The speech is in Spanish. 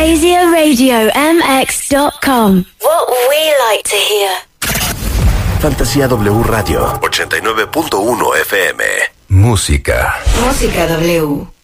KZRadioMX.com. What we like to hear. Fantasía W Radio 89.1 FM. Música. Música W.